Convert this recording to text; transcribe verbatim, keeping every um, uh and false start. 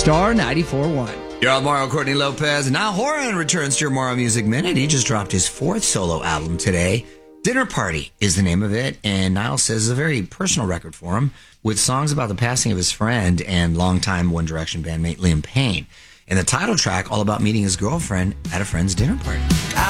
Star ninety-four point one. You're on Mario Courtney Lopez. Now Horan returns to your Mario Music Minute. He just dropped his fourth solo album today. Dinner Party is the name of it, and Niall says it's a very personal record for him, with songs about the passing of his friend and longtime One Direction bandmate Liam Payne. And the title track all about meeting his girlfriend at a friend's dinner party.